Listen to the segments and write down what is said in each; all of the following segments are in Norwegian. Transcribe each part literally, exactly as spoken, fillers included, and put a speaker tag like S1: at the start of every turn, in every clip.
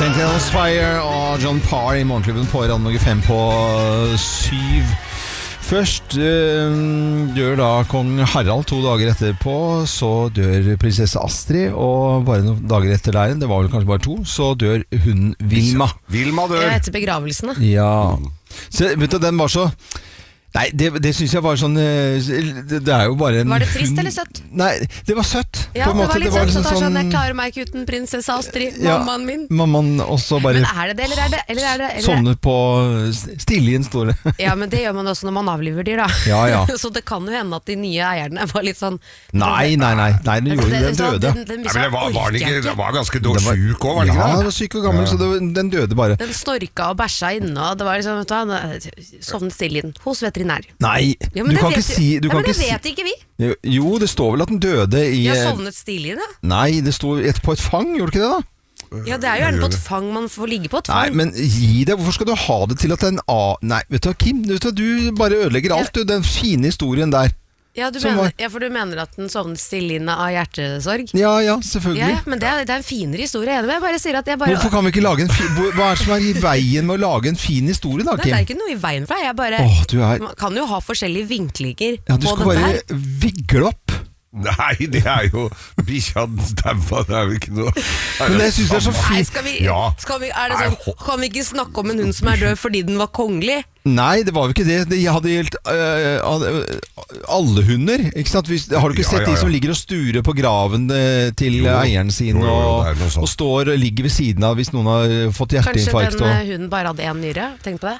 S1: Saint Helens Fire og John Parr i morgenklubben på Radio Norge fem på syv. Først øh, dør da kong Harald to dager etterpå, så dør prinsesse Astrid, og bare noen dager etter der, det var vel kanskje bare to, så dør hun Vilma.
S2: Vilma dør.
S3: Ja, etter begravelsene.
S1: Ja. Så vet du, den var så... Nei, det, det synes jeg var sånn det, det er jo bare en
S3: Var det trist
S1: hund...
S3: eller søtt?
S1: Nei, det var søtt.
S3: Ja,
S1: på en
S3: det
S1: måte.
S3: var litt
S1: Det var
S3: søtt.
S1: liksom
S3: Det var sånn,
S1: sånn...
S3: jeg klarer meg ikke uten prinsesse Astrid,
S1: Ja,
S3: mammaen min.
S1: Mammaen også bare...
S3: Men er det det, eller er det, eller er det eller...
S1: Sovnet på Stiljen store.
S3: Ja, men det gjør man også når man avliver dyr da.
S1: Ja, ja.
S3: Så det kan jo hende at de nye eierne var litt sånn...
S1: Nei, nei, nei, nei, den gjorde den døde.
S3: Den, den,
S2: Nei, men det var, var, den ikke, den var ganske dårlig
S1: Den var-
S2: syk også, var det
S1: Ja,
S2: ikke
S1: den
S2: det?
S1: var syk og gammel, så det, var- den døde bare.
S3: den snorka og bæsja inne, og det var liksom, vet du hva, den sovnet stille inn hos veterinær.
S1: Nei,
S3: Ja,
S1: du
S3: men det
S1: kan
S3: vet
S1: ikke
S3: jo-
S1: si du
S3: ja,
S1: kan
S3: men det
S1: ikke si-
S3: vet ikke vi.
S1: Jo, det står vel at den døde i
S3: De har
S1: eh,
S3: sovnet stille inn, ja.
S1: Nei, det står et, på et fang, gjorde det ikke det da?
S3: Ja, det er jo gjerne på et fang man får ligge på et
S1: Nei,
S3: fang.
S1: men gi det, hvorfor skal du ha det til at en A... Nei, vet du hva, Kim, vet du, hva, du bare ødelegger alt, du, den fine historien der.
S3: Ja, du
S1: som
S3: mener,
S1: var-
S3: ja, for du mener at den sovnet stille inn av hjertesorg?
S1: Ja, ja,
S3: Ja,
S1: selvfølgelig.
S3: ja, men det er, det er en finere historie. Jeg er enig, men jeg bare sier at jeg bare...
S1: Hvorfor kan vi ikke lage en fi... hvor- Hva er det som er i veien med å lage en fin historie da,
S3: Nei, det
S1: Kim?
S3: er ikke noe i veien for deg. Jeg bare...
S1: Åh, du er...
S3: Man kan jo ha forskjellige vinklinger
S1: Ja, du
S3: på
S1: skal
S3: det
S1: bare
S3: der.
S1: vigle opp.
S2: Nei, det er jo bikkja daua, det er jo ikke noe.
S1: Men jeg synes det er så
S3: Nei,
S1: fint.
S3: skal vi,
S2: Ja.
S3: skal vi, er det
S2: Nei,
S3: sånn,
S2: ho-
S3: kan vi ikke snakke om en hund som er død fordi den var kongelig?
S1: Nei, det var jo ikke det. Det hadde gjeldt øh, alle hunder. Ikke sant? Hvis, har du ikke
S2: Ja,
S1: sett
S2: ja,
S1: de
S2: ja.
S1: som ligger og sturer på graven øh, til
S2: Jo.
S1: eieren sin,
S2: Jo, jo,
S1: og,
S2: det er noe sånt.
S1: og står og ligger ved siden av hvis noen har fått
S3: Kanskje
S1: hjerteinfarkt?
S3: den
S1: Og,
S3: eh, hunden bare hadde én nyre? Tenk på det.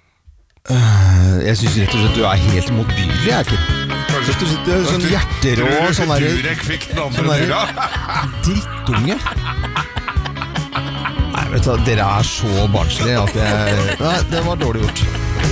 S1: jeg synes rett og slett du er helt motbydelig, jeg ikke. Rett og slett, det er sånn hjerterå, sånn der
S2: Durek fikk den andre
S1: sånn der-
S2: dyra.
S1: drittunge. Nei, vet du, hva, dere er så barnslige at jeg... Nei, det var dårlig gjort.